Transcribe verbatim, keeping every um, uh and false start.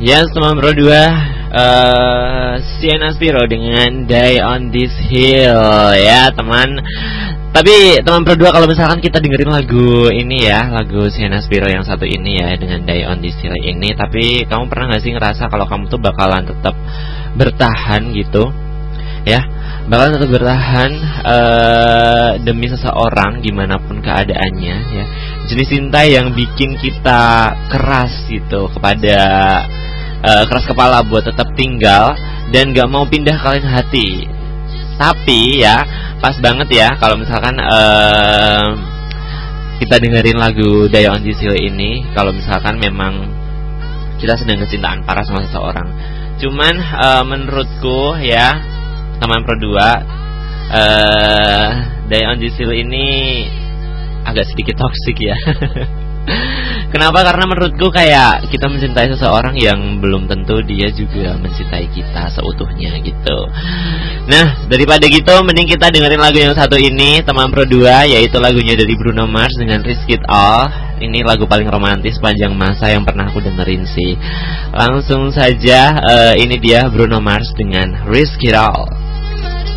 Yes, teman Pro dua, uh, Sienna Spiro dengan Die on This Hill ya teman. Tapi teman Pro dua, kalau misalkan kita dengerin lagu ini ya, lagu Sienna Spiro yang satu ini ya, dengan Die on This Hill ini, tapi kamu pernah gak sih ngerasa kalau kamu tuh bakalan tetap bertahan gitu ya, bakalan tetap bertahan uh, demi seseorang gimana pun keadaannya ya. Jenis cinta yang bikin kita keras gitu, kepada uh, keras kepala buat tetap tinggal dan gak mau pindah ke lain hati. Tapi ya pas banget ya kalau misalkan uh, kita dengerin lagu Die on This Hill ini, kalau misalkan memang kita sedang kecintaan parah sama seseorang. Cuman uh, menurutku ya teman Pro dua, uh, Die on This Hill ini agak sedikit toksik ya. Kenapa? Karena menurutku kayak kita mencintai seseorang yang belum tentu dia juga mencintai kita seutuhnya gitu. Nah, daripada gitu mending kita dengerin lagu yang satu ini teman Pro dua, yaitu lagunya dari Bruno Mars dengan Risk It All. Ini lagu paling romantis panjang masa yang pernah aku dengerin sih. Langsung saja, uh, ini dia Bruno Mars dengan Risk It All.